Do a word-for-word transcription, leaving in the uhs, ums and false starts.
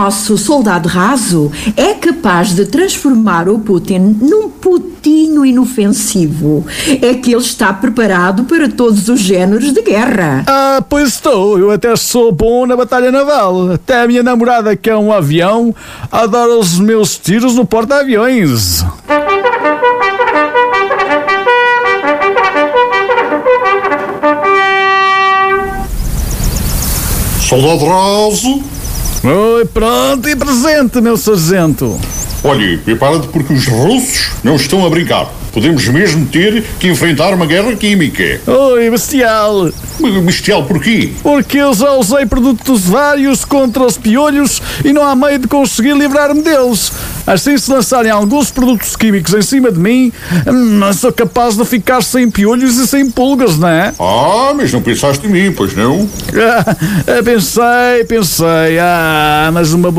nosso soldado raso é capaz de transformar o Putin num putinho inofensivo, é que ele está preparado para todos os géneros de guerra. Ah, pois estou. Eu até sou bom na batalha naval. Até a minha namorada, que é um avião, adora os meus tiros no porta-aviões. Soldado raso. Oi, pronto e presente, meu sargento. Olhe, prepara-te porque os russos não estão a brincar. Podemos mesmo ter que enfrentar uma guerra química. Oi, bestial. Bestial porquê? Porque eu já usei produtos vários contra os piolhos e não há meio de conseguir livrar-me deles. Assim, se lançarem alguns produtos químicos em cima de mim, não sou capaz de ficar sem piolhos e sem pulgas, não é? Ah, mas não pensaste em mim, pois não? Ah, pensei, pensei. Ah, mas uma